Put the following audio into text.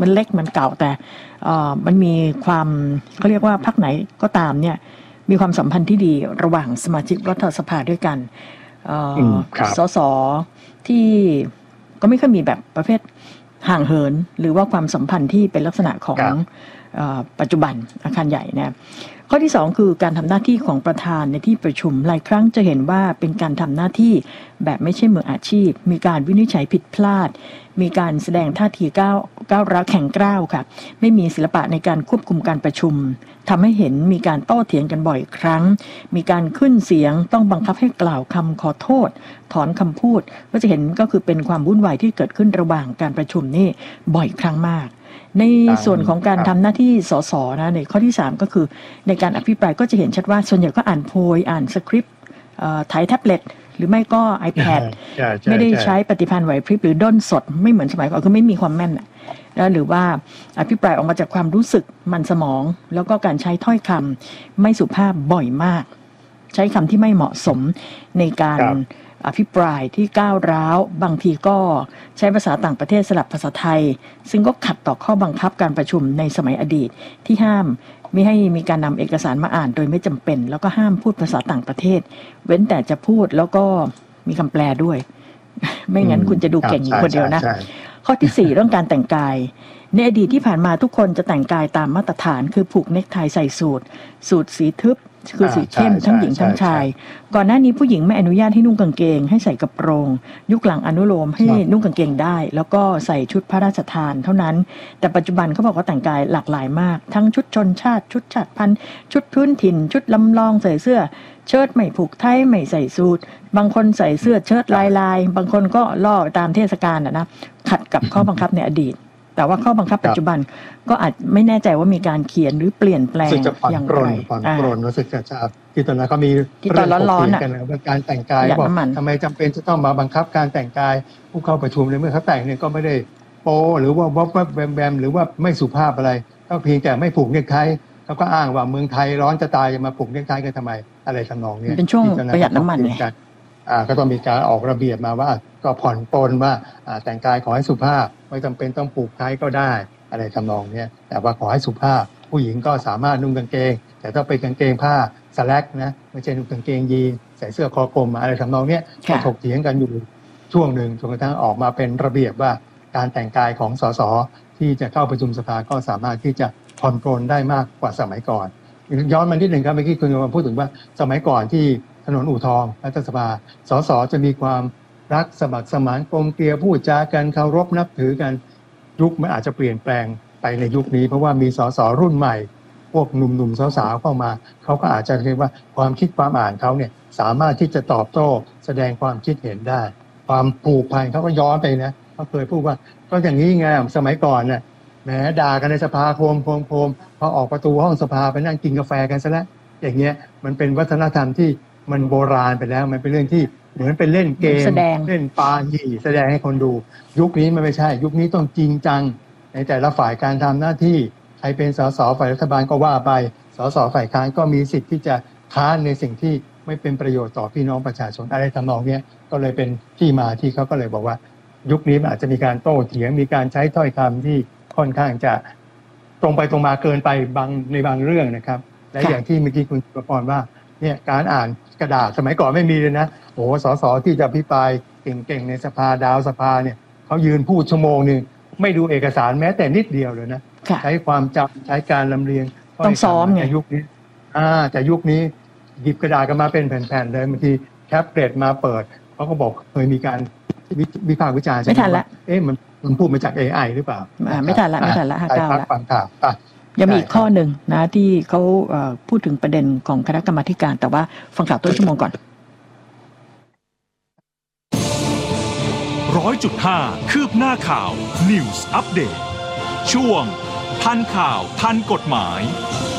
มันเล็กมันเก่าแต่มันมีความเขาเรียกว่าพรรคไหนก็ตามเนี่ยมีความสัมพันธ์ที่ดีระหว่างสมาชิกรัฐสภาด้วยกันสสที่ก็ไม่ค่อยมีแบบประเภทห่างเหินหรือว่าความสัมพันธ์ที่เป็นลักษณะของปัจจุบันอาคารใหญ่นะข้อที่2คือการทำหน้าที่ของประธานในที่ประชุมหลายครั้งจะเห็นว่าเป็นการทำหน้าที่แบบไม่ใช่มืออาชีพมีการวินิจฉัยผิดพลาดมีการแสดงท่าทีก้าวร้าวแข็งกร้าวค่ะไม่มีศิลปะในการควบคุมการประชุมทำให้เห็นมีการโต้เถียงกันบ่อยครั้งมีการขึ้นเสียงต้องบังคับให้กล่าวคำขอโทษถอนคำพูดก็จะเห็นก็คือเป็นความวุ่นวายที่เกิดขึ้นระหว่างการประชุมนี่บ่อยครั้งมากในส่วนของการทำหน้าที่สสนะในข้อที่3ก็คือในการอภิปรายก็จะเห็นชัดว่าส่วนใหญ่ก็อ่านโพยอ่านสคริปต์ถ่ายแท็บเล็ตหรือไม่ก็ iPad ไม่ได้ใช้ปฏิภาณไหวพริบหรือด้นสดไม่เหมือนสมัยก่อนคือไม่มีความแม่นแล้วหรือว่าอภิปรายออกมาจากความรู้สึกมันสมองแล้วก็การใช้ถ้อยคำไม่สุภาพบ่อยมากใช้คำที่ไม่เหมาะสมในการอภิปรายที่ก้าวร้าวบางทีก็ใช้ภาษาต่างประเทศสลับภาษาไทยซึ่งก็ขัดต่อข้อบังคับการประชุมในสมัยอดีตที่ห้ามไม่ให้มีการนำเอกสารมาอ่านโดยไม่จำเป็นแล้วก็ห้ามพูดภาษาต่างประเทศเว้นแต่จะพูดแล้วก็มีคำแปลด้วยไม่งั้นคุณจะดูเก่งอยู่คนเดียวนะข้อที่4เรื่องการแต่งกายในอดีตที่ผ่านมาทุกคนจะแต่งกายตามมาตรฐานคือผูกเนคไทใส่สูทสีทึบคือสีเข้มทั้งหญิงทั้งชายก่อนหน้านี้ผู้หญิงไม่อนุญาตให้นุ่งกางเกงให้ใส่กระโปรงยุคหลังอนุโลมให้นุ่งกางเกงได้แล้วก็ใส่ชุดพระราชทานเท่านั้นแต่ปัจจุบันเขาบอกว่าแต่งกายหลากหลายมากทั้งชุดชนชาติชุดชาติพันธุ์ชุดพื้นถิ่นชุดลำลองใส่เสื้อเชิ้ตไม่ผูกไทไม่ใส่สูทบางคนใส่เสื้อเชิ้ตลายบางคนก็ล่อตามเทศกาลนะขัดกับข้อบังคับในอดีตแต่ว่าข้อบังคับปัจจุบันก็อาจไม่แน่ใจว่ามีการเขียนหรือเปลี่ยนแปลงอย่างไรผ่อนปรนรู้สึกจะที่ตอนนั้นเขามีเรื่องถกเถียงกันว่าการแต่งกายบอกทำไมจำเป็นจะต้องมาบังคับการแต่งกายผู้เข้าประชุมในเมื่อเขาแต่งเนี่ยก็ไม่ได้โป๊หรือว่าแบมหรือว่าไม่สุภาพอะไรก็เพียงแต่ไม่ผูกเนคไทเขาก็อ้างว่าเมืองไทยร้อนจะตายจะมาผูกเนคไทกันทำไมอะไรทำนองนี้เป็นช่วงประหยัดน้ำมันไงก็ต้องมีการออกระเบียบมาว่าก็ผ่อนปรนว่าแต่งกายขอให้สุภาพไม่จำเป็นต้องผูกไทก็ได้อะไรทำนองนี้แต่ว่าขอให้สุภาพผู้หญิงก็สามารถนุ่งกางเกงแต่ต้องเป็นกางเกงผ้าสแลกนะไม่ใช่นุ่งกางเกงยีนใส่เสื้อคอกลมอะไรทำนองนี้ก็ถกเถียงกันอยู่ช่วงหนึ่งจนกระทั่งออกมาเป็นระเบียบว่าการแต่งกายของสสที่จะเข้าประชุมสภาก็สามารถที่จะผ่อนปรนได้มากกว่าสมัยก่อนย้อนมานิดหนึ่งครับเมื่อกี้คุณกำลังพูดถึงว่าสมัยก่อนที่ถนนอู่ทองรัฐสภาสสจะมีความรักสมัครสมานกลมเกลียวพูดจากันเคารพนับถือกันยุคมันอาจจะเปลี่ยนแปลงไปในยุคนี้เพราะว่ามีสสรุ่นใหม่พวกหนุ่มๆสาวๆเข้ามาเขาก็อาจจะเรียกว่าความคิดความอ่านเขาเนี่ยสามารถที่จะตอบโต้แสดงความคิดเห็นได้ความผูกพันเขาก็ย้อนไปนะเขาเคยพูดว่าก็อย่างนี้ไงสมัยก่อนเนี่ยแหมด่ากันในสภาโคมพอออกประตูห้องสภาไปนั่งกินกาแฟกันซะแล้วอย่างเงี้ยมันเป็นวัฒนธรรมที่มันโบราณไปแล้วมันเป็นเรื่องที่เหมือนเป็นเล่นเกมเล่นปาหี่แสดงให้คนดูยุคนี้มันไม่ใช่ยุคนี้ต้องจริงจังในแต่ละฝ่ายการทำหน้าที่ใครเป็นสสฝ่ายรัฐบาลก็ว่าไปสสฝ่ายค้านก็มีสิทธิ์ที่จะค้านในสิ่งที่ไม่เป็นประโยชน์ต่อพี่น้องประชาชนอะไรทำนองนี้ก็เลยเป็นที่มาที่เขาก็เลยบอกว่ายุคนี้มันอาจจะมีการโต้เถียงมีการใช้ถ้อยคำที่ค่อนข้างจะตรงไปตรงมาเกินไปในบางเรื่องนะครับและอย่างที่เมื่อกี้คุณประพรว่าเนี่ยการอ่านกระดาษสมัยก่อนไม่มีเลยนะโอ้สสที่จะอภิปรายเก่งๆในสภาดาวสภาเนี่ยเขายืนพูดชั่วโมงนึงไม่ดูเอกสารแม้แต่นิดเดียวเลยนะใช้ความจำใช้การลำเลียงต้องซ้อมไงยุคนี้แต่ยุคนี้หยิบกระดาษกันมาเป็นแผ่นๆเลยบางทีแท็บเล็ตมาเปิดเขาก็บอกเคยมีการวิพากษ์วิจารณ์ไม่ทันละมันพูดมาจาก AI หรือเปล่าไม่ทันละ59ละยังมีอีกข้อหนึ่งนะที่เขาพูดถึงประเด็นของคณะกรรมาธิการแต่ว่าฟังข่าวต้นชั่วโมงก่อน 100.5 คืบหน้าข่าว News Update ช่วงทันข่าวทันกฎหมาย